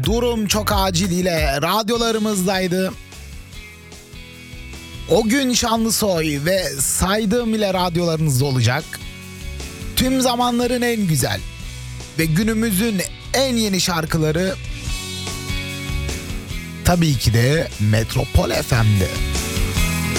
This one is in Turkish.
Durum Çok Acil ile radyolarımızdaydı. O gün Şanlısoy ve Saydığım ile radyolarınızda olacak. Tüm zamanların en güzel ve günümüzün en yeni şarkıları tabii ki de Metropol FM'de.